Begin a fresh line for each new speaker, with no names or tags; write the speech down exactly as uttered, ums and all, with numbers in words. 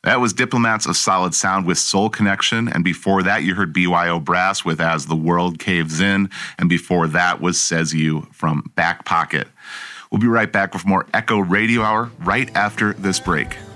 That was Diplomats of Solid Sound with Soul Connection, and before that you heard B Y O Brass with As the World Caves In, and before that was Says You from Back Pocket. We'll be right back with more Echo Radio Hour right after this break.